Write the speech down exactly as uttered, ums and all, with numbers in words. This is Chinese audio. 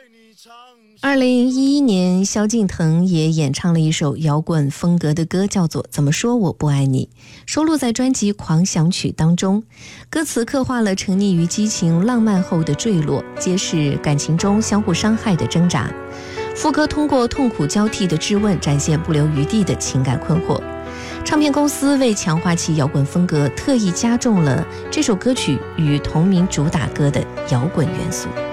二零一一年，萧敬腾也演唱了一首摇滚风格的歌，叫做《怎么说我不爱你》，收录在专辑《狂想曲》当中。歌词刻画了沉溺于激情浪漫后的坠落，揭示感情中相互伤害的挣扎。副歌通过痛苦交替的质问，展现不留余地的情感困惑。唱片公司为强化其摇滚风格，特意加重了这首歌曲与同名主打歌的摇滚元素。